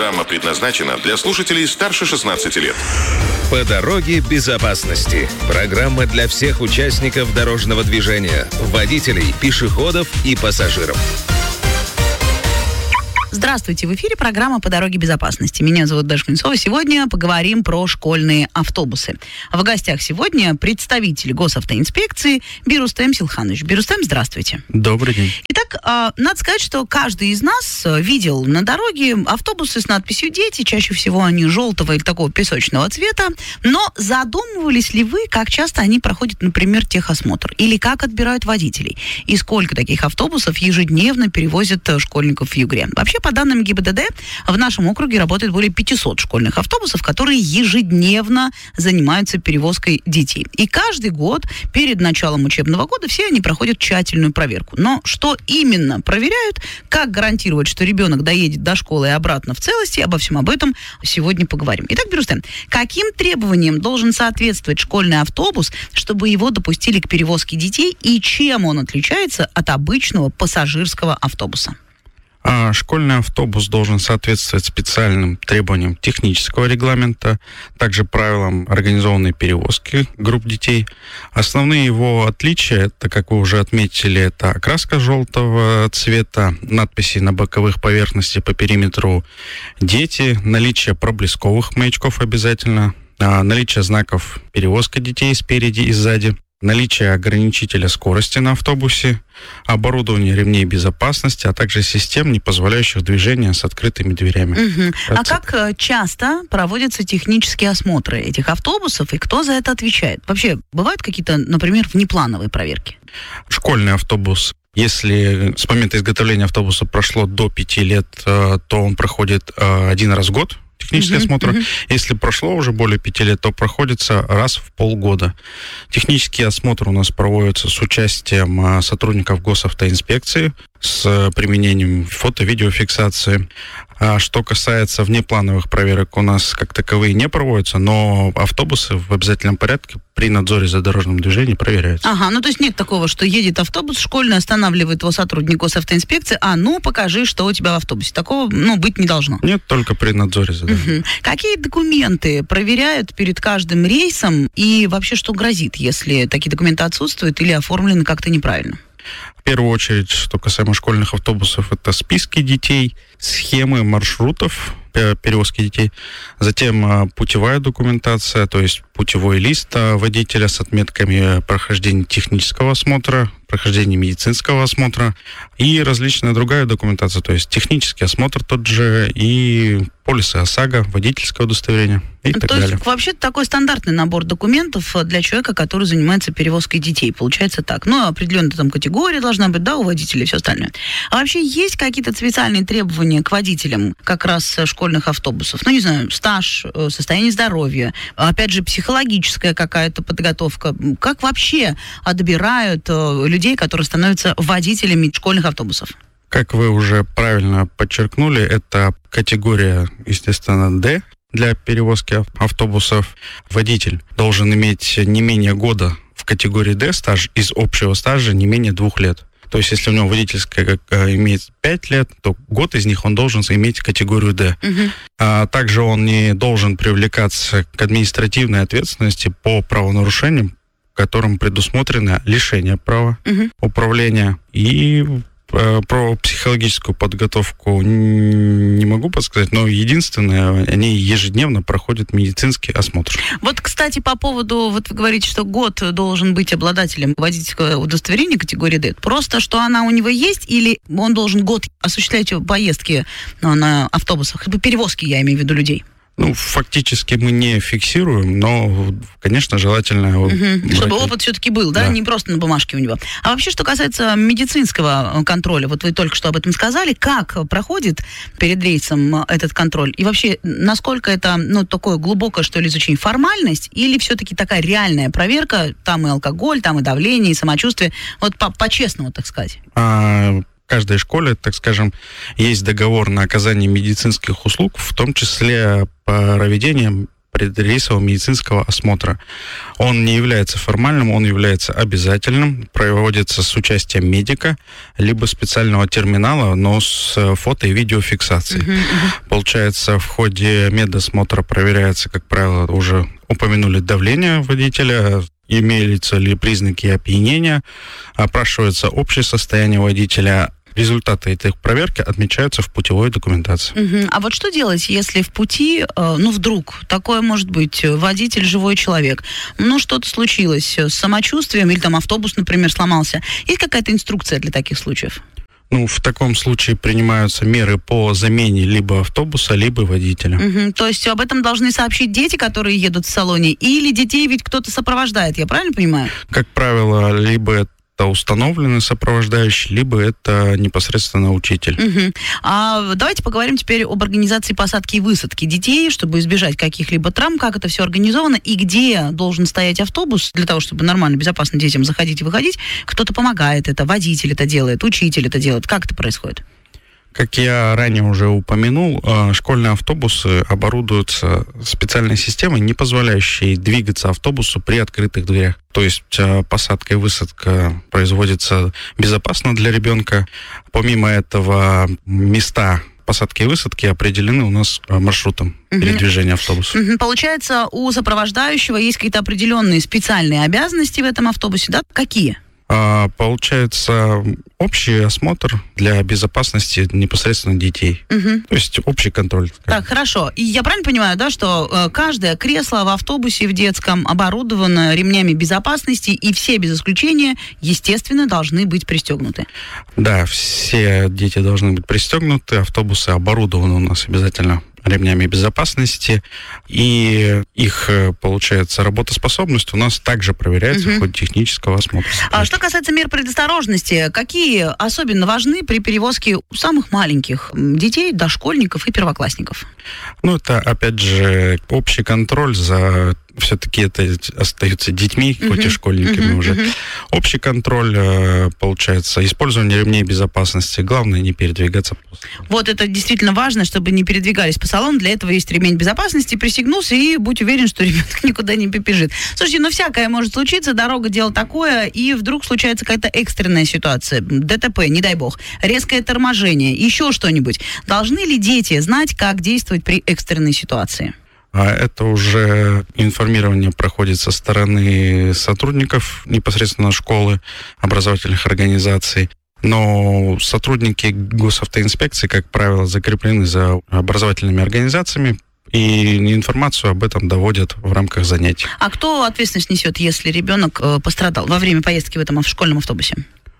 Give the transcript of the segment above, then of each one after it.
Программа предназначена для слушателей старше 16 лет. По дороге безопасности. Программа для всех участников дорожного движения, водителей, пешеходов и пассажиров. Здравствуйте, в эфире программа «По дороге безопасности». Меня зовут Даша Кузнецова. Сегодня поговорим про школьные автобусы. В гостях сегодня представитель госавтоинспекции Бирустем Силханович. Бирустем, здравствуйте. Добрый день. Итак, надо сказать, что каждый из нас видел на дороге автобусы с надписью «Дети». Чаще всего они желтого или такого песочного цвета. Но задумывались ли вы, как часто они проходят, например, техосмотр? Или как отбирают водителей? И сколько таких автобусов ежедневно перевозят школьников в Югре? Вообще, по данным ГИБДД, в нашем округе работает более 500 школьных автобусов, которые ежедневно занимаются перевозкой детей. И каждый год перед началом учебного года все они проходят тщательную проверку. Но что именно проверяют, как гарантировать, что ребенок доедет до школы и обратно в целости, обо всем об этом сегодня поговорим. Итак, Бирустем, каким требованиям должен соответствовать школьный автобус, чтобы его допустили к перевозке детей, и чем он отличается от обычного пассажирского автобуса? Школьный автобус должен соответствовать специальным требованиям технического регламента, также правилам организованной перевозки групп детей. Основные его отличия, это, как вы уже отметили, это окраска желтого цвета, надписи на боковых поверхностях по периметру «Дети», наличие проблесковых маячков обязательно, наличие знаков перевозка детей спереди и сзади, наличие ограничителя скорости на автобусе, оборудование ремней безопасности, а также систем, не позволяющих движения с открытыми дверями. А как часто проводятся технические осмотры этих автобусов, и кто за это отвечает? Вообще, бывают какие-то, например, внеплановые проверки? Школьный автобус, если с момента изготовления автобуса прошло до 5 лет, то он проходит один раз в год. Технический осмотр. Если прошло уже более 5 лет, то проходится раз в полгода. Технический осмотр у нас проводится с участием сотрудников госавтоинспекции, с применением фото-видеофиксации. А что касается внеплановых проверок, у нас как таковые не проводятся, но автобусы в обязательном порядке при надзоре за дорожным движением проверяются. Ну то есть нет такого, что едет автобус школьный, останавливает его сотрудник госавтоинспекции, покажи, что у тебя в автобусе. Такого, быть не должно. Нет, только при надзоре за дорожным. Какие документы проверяют перед каждым рейсом, и вообще что грозит, если такие документы отсутствуют или оформлены как-то неправильно? В первую очередь, что касаемо школьных автобусов, это списки детей, схемы маршрутов перевозки детей, затем путевая документация, то есть путевой лист водителя с отметками прохождения технического осмотра, прохождения медицинского осмотра и различная другая документация, то есть технический осмотр тот же и полисы ОСАГО, водительское удостоверение и так далее. То есть вообще такой стандартный набор документов для человека, который занимается перевозкой детей. Получается так. Определенная там категория должна быть, у водителей и все остальное. А вообще есть какие-то специальные требования к водителям как раз школьных автобусов? Не знаю, стаж, состояние здоровья, опять же, психологическая какая-то подготовка. Как вообще отбирают людей, которые становятся водителями школьных автобусов? Как вы уже правильно подчеркнули, это категория, естественно, D для перевозки автобусов. Водитель должен иметь не менее года в категории D стаж, из общего стажа не менее 2 лет. То есть, если у него водительская имеет 5 лет, то год из них он должен иметь категорию D. Также он не должен привлекаться к административной ответственности по правонарушениям, которым предусмотрено лишение права управления. И про психологическую подготовку не могу подсказать, но единственное, они ежедневно проходят медицинский осмотр. Кстати, по поводу, вы говорите, что год должен быть обладателем водительского удостоверения категории D. Просто, что она у него есть, или он должен год осуществлять поездки на автобусах, перевозки, я имею в виду, людей? Фактически мы не фиксируем, но, конечно, желательно... Чтобы опыт все-таки был, да? Не просто на бумажке у него. А вообще, что касается медицинского контроля, вы только что об этом сказали, как проходит перед рейсом этот контроль? И вообще, насколько это, такое глубокое, что ли, изучение, формальность, или все-таки такая реальная проверка, там и алкоголь, там и давление, и самочувствие, по-честному, так сказать? В каждой школе, так скажем, есть договор на оказание медицинских услуг, в том числе проведение предрейсового медицинского осмотра. Он не является формальным, он является обязательным, проводится с участием медика, либо специального терминала, но с фото- и видеофиксацией. Получается, в ходе медосмотра проверяется, как правило, уже упомянули давление водителя, имеются ли признаки опьянения, опрашивается общее состояние водителя. Результаты этой проверки отмечаются в путевой документации. А вот что делать, если в пути, вдруг, такое может быть, водитель живой человек, что-то случилось с самочувствием, или там автобус, например, сломался. Есть какая-то инструкция для таких случаев? В таком случае принимаются меры по замене либо автобуса, либо водителя. То есть об этом должны сообщить дети, которые едут в салоне, или детей ведь кто-то сопровождает, я правильно понимаю? Как правило, либо это установленный сопровождающий, либо это непосредственно учитель. А давайте поговорим теперь об организации посадки и высадки детей, чтобы избежать каких-либо травм, как это все организовано и где должен стоять автобус для того, чтобы нормально, безопасно детям заходить и выходить. Кто-то помогает это, водитель это делает, учитель это делает. Как это происходит? Как я ранее уже упомянул, школьные автобусы оборудуются специальной системой, не позволяющей двигаться автобусу при открытых дверях. То есть посадка и высадка производится безопасно для ребенка. Помимо этого, места посадки и высадки определены у нас маршрутом передвижения автобуса. Получается, у сопровождающего есть какие-то определенные специальные обязанности в этом автобусе, да? Какие? Получается общий осмотр для безопасности непосредственно детей. То есть общий контроль. Так, хорошо. И я правильно понимаю, да, что каждое кресло в автобусе в детском оборудовано ремнями безопасности, и все без исключения, естественно, должны быть пристегнуты? Да, все дети должны быть пристегнуты. Автобусы оборудованы у нас обязательно ремнями безопасности, и их, получается, работоспособность у нас также проверяется в ходе технического осмотра. А что касается мер предосторожности, какие особенно важны при перевозке самых маленьких детей, дошкольников и первоклассников? Это, опять же, общий контроль за... Все-таки это остаются детьми, хоть и школьниками уже. Общий контроль, получается, использование ремней безопасности. Главное, не передвигаться. Вот это действительно важно, чтобы не передвигались по салону. Для этого есть ремень безопасности. Пристегнулся и будь уверен, что ребенок никуда не побежит. Слушайте, всякое может случиться. Дорога — дело такое, и вдруг случается какая-то экстренная ситуация. ДТП, не дай бог. Резкое торможение, еще что-нибудь. Должны ли дети знать, как действовать при экстренной ситуации? Это уже информирование проходит со стороны сотрудников непосредственно школы, образовательных организаций. Но сотрудники госавтоинспекции, как правило, закреплены за образовательными организациями, и информацию об этом доводят в рамках занятий. А кто ответственность несет, если ребенок пострадал во время поездки в этом школьном автобусе?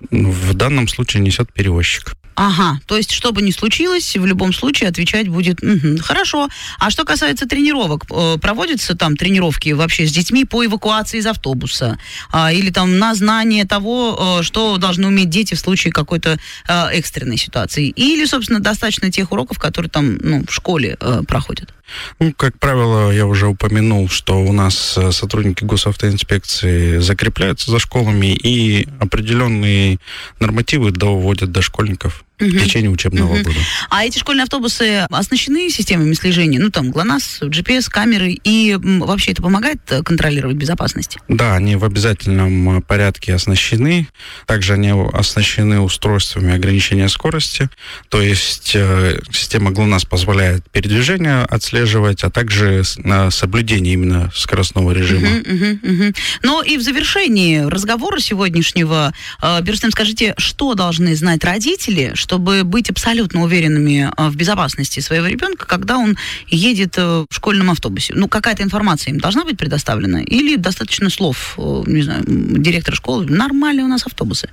В данном случае несет перевозчик. Ага, то есть, что бы ни случилось, в любом случае отвечать будет хорошо. А что касается тренировок, проводятся там тренировки вообще с детьми по эвакуации из автобуса? Или там на знание того, что должны уметь дети в случае какой-то экстренной ситуации? Или, собственно, достаточно тех уроков, которые там в школе проходят? Как правило, я уже упомянул, что у нас сотрудники госавтоинспекции закрепляются за школами и определенные нормативы доводят до школьников в течение учебного года. А эти школьные автобусы оснащены системами слежения? ГЛОНАСС, GPS, камеры, и вообще это помогает контролировать безопасность? Да, они в обязательном порядке оснащены. Также они оснащены устройствами ограничения скорости. То есть система ГЛОНАСС позволяет передвижение отслеживать, а также соблюдение именно скоростного режима. Ну и в завершении разговора сегодняшнего, Берустем, скажите, что должны знать родители, чтобы быть абсолютно уверенными в безопасности своего ребенка, когда он едет в школьном автобусе? Какая-то информация им должна быть предоставлена? Или достаточно слов, не знаю, директора школы? Нормальные у нас автобусы.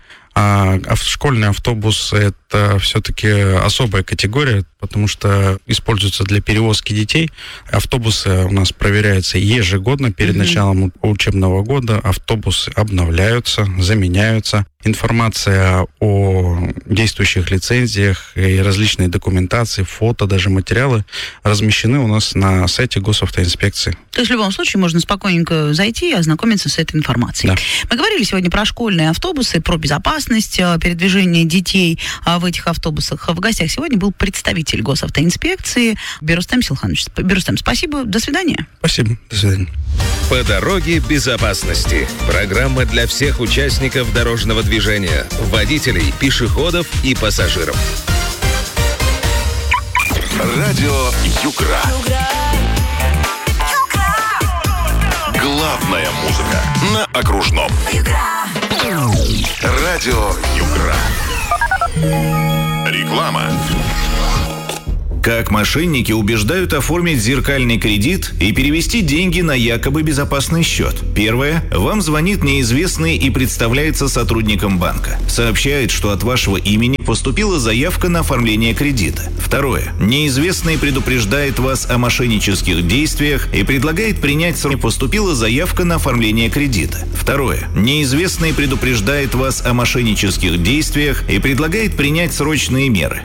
Школьный автобус — это все-таки особая категория, потому что используется для перевозки детей. Автобусы у нас проверяются ежегодно перед началом учебного года. Автобусы обновляются, заменяются. Информация о действующих лицензиях и различные документации, фото, даже материалы размещены у нас на сайте госавтоинспекции. То есть в любом случае можно спокойненько зайти и ознакомиться с этой информацией. Да. Мы говорили сегодня про школьные автобусы, про безопасность передвижения детей в этих автобусах. В гостях сегодня был представитель руководитель госавтоинспекции Берустем Силханович. Берустем, спасибо, до свидания. Спасибо, до свидания. По дороге безопасности. Программа для всех участников дорожного движения, водителей, пешеходов и пассажиров. Радио Югра. Главная музыка на окружном. Радио Югра. Реклама. Как мошенники убеждают оформить зеркальный кредит и перевести деньги на якобы безопасный счет. Первое. Вам звонит неизвестный и представляется сотрудником банка. Сообщает, что от вашего имени поступила заявка на оформление кредита. Второе. Неизвестный предупреждает вас о мошеннических действиях и предлагает принять срок. Поступила заявка на оформление кредита. Второе. Неизвестный предупреждает вас о мошеннических действиях и предлагает принять срочные меры.